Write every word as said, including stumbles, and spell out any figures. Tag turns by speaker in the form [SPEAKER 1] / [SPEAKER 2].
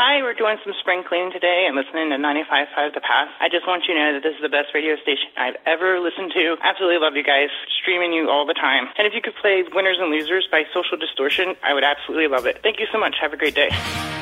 [SPEAKER 1] hi, we're doing some spring cleaning today and listening to ninety-five point five The Pass. I just want you to know that this is the best radio station I've ever listened to. Absolutely love you guys. Streaming you all the time. And if you could play Winners and Losers by Social Distortion, I would absolutely love it. Thank you so much. Have a great day.